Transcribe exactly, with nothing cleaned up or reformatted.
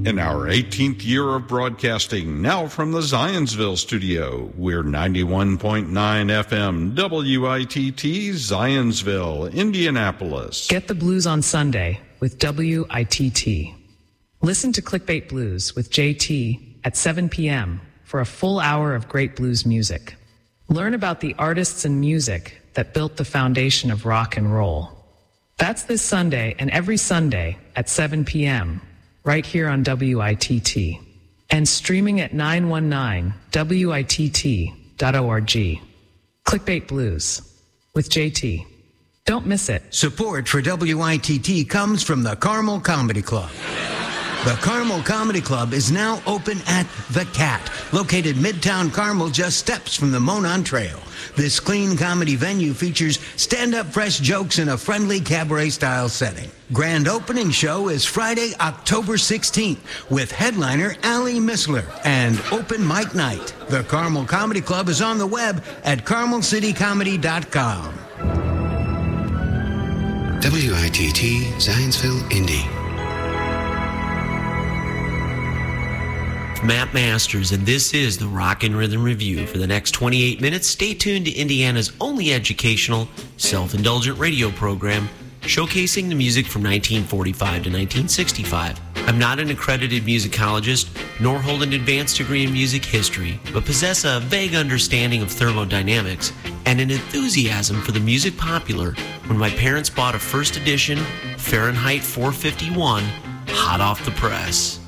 In our eighteenth year of broadcasting, now from the Zionsville studio, we're ninety-one point nine F M W I T T Zionsville, Indianapolis. Get the blues on Sunday with W I T T. Listen to Clickbait Blues with J T at seven p.m. for a full hour of great blues music. Learn about the artists and music that built the foundation of rock and roll. That's this Sunday and every Sunday at seven p.m. right here on W I T T and streaming at nine one nine W I T T dot org. Clickbait Blues with J T. Don't miss it. Support for W I T T comes from the Carmel Comedy Club. The Carmel Comedy Club is now open at The Cat, located Midtown Carmel, just steps from the Monon Trail. This clean comedy venue features stand-up fresh jokes in a friendly cabaret-style setting. Grand opening show is Friday, October sixteenth, with headliner Allie Missler and open mic night. The Carmel Comedy Club is on the web at carmel city comedy dot com. W I T T, Zionsville, Indy. Matt Masters, and this is the Rock and Rhythm Review. For the next twenty-eight minutes, stay tuned to Indiana's only educational, self-indulgent radio program, showcasing the music from nineteen forty-five to nineteen sixty-five. I'm not an accredited musicologist, nor hold an advanced degree in music history, but possess a vague understanding of thermodynamics and an enthusiasm for the music popular when my parents bought a first edition Fahrenheit four fifty-one hot off the press.